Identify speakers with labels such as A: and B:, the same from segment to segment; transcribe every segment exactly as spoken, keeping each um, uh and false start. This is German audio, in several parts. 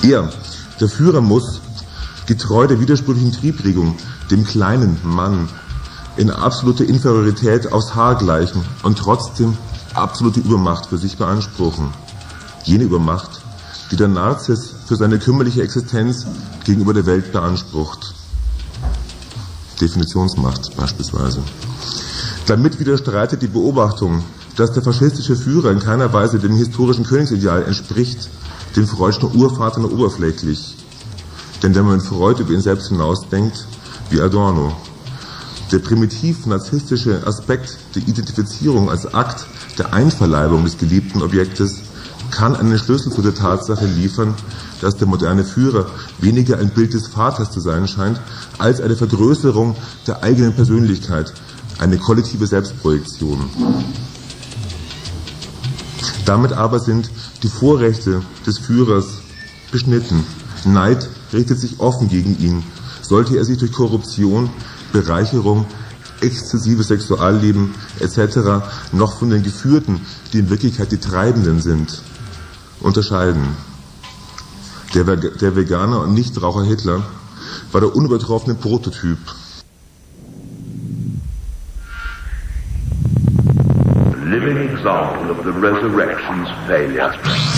A: Er, der Führer, muss, getreu der widersprüchlichen Triebregung, dem kleinen Mann in absolute Inferiorität aufs Haar gleichen und trotzdem absolute Übermacht für sich beanspruchen. Jene Übermacht, die der Narzis für seine kümmerliche Existenz gegenüber der Welt beansprucht. Definitionsmacht beispielsweise. Damit widerstreitet die Beobachtung, dass der faschistische Führer in keiner Weise dem historischen Königsideal entspricht, dem freudschen Urvater nur oberflächlich. Denn wenn man mit Freud über ihn selbst hinausdenkt, wie Adorno, der primitiv-narzisstische Aspekt der Identifizierung als Akt der Einverleibung des geliebten Objektes kann einen Schlüssel zu der Tatsache liefern, dass der moderne Führer weniger ein Bild des Vaters zu sein scheint, als eine Vergrößerung der eigenen Persönlichkeit, eine kollektive Selbstprojektion. Damit aber sind die Vorrechte des Führers beschnitten. Neid richtet sich offen gegen ihn. Sollte er sich durch Korruption, Bereicherung, exzessives Sexualleben et cetera noch von den Geführten, die in Wirklichkeit die Treibenden sind, unterscheiden. Der, der Veganer und Nichtraucher Hitler war der unübertroffene Prototyp.
B: Living example of the resurrection's failure.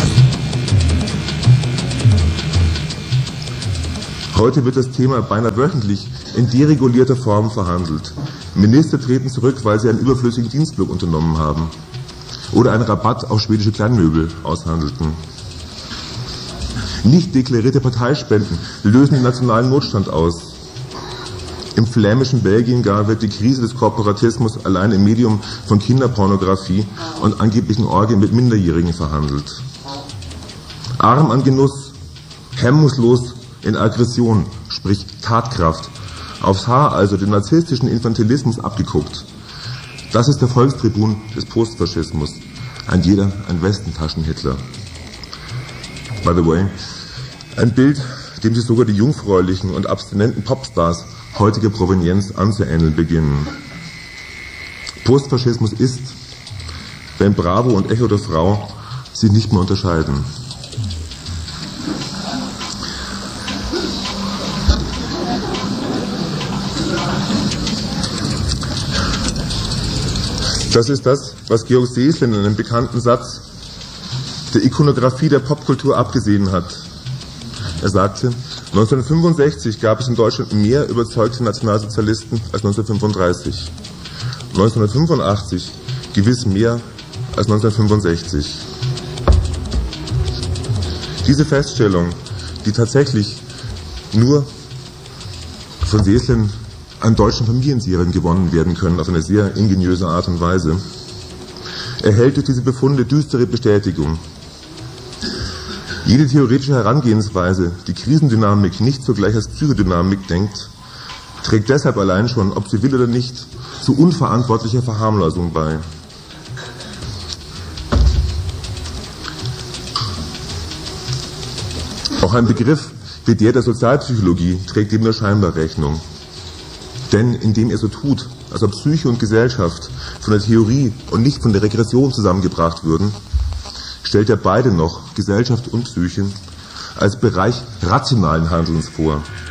A: Heute wird das Thema beinahe wöchentlich in deregulierter Form verhandelt. Minister treten zurück, weil sie einen überflüssigen Dienstflug unternommen haben oder einen Rabatt auf schwedische Kleinmöbel aushandelten. Nicht deklarierte Parteispenden lösen den nationalen Notstand aus. Im flämischen Belgien gar wird die Krise des Korporatismus allein im Medium von Kinderpornografie und angeblichen Orgien mit Minderjährigen verhandelt. Arm an Genuss, hemmungslos in Aggression, sprich Tatkraft, aufs Haar also den narzisstischen Infantilismus abgeguckt. Das ist der Volkstribun des Postfaschismus. Ein jeder ein Westentaschen-Hitler. By the way, ein Bild, dem sich sogar die jungfräulichen und abstinenten Popstars heutiger Provenienz anzuähneln beginnen. Postfaschismus ist, wenn Bravo und Echo der Frau sich nicht mehr unterscheiden. Das ist das, was Georg Seeßlen in einem bekannten Satz der Ikonografie der Popkultur abgesehen hat. Er sagte, neunzehnhundertfünfundsechzig gab es in Deutschland mehr überzeugte Nationalsozialisten als neunzehnhundertfünfunddreißig. neunzehnhundertfünfundachtzig gewiss mehr als neunzehnhundertfünfundsechzig. Diese Feststellung, die tatsächlich nur von Seeßlen an deutschen Familienserien gewonnen werden können, auf eine sehr ingeniöse Art und Weise, erhält durch diese Befunde düstere Bestätigung. Jede theoretische Herangehensweise, die Krisendynamik nicht zugleich als Psychodynamik denkt, trägt deshalb allein schon, ob sie will oder nicht, zu unverantwortlicher Verharmlosung bei. Auch ein Begriff wie der der Sozialpsychologie trägt dem nur scheinbar Rechnung. Denn indem er so tut, als ob Psyche und Gesellschaft von der Theorie und nicht von der Regression zusammengebracht würden, stellt er beide noch, Gesellschaft und Psyche, als Bereich rationalen Handelns vor.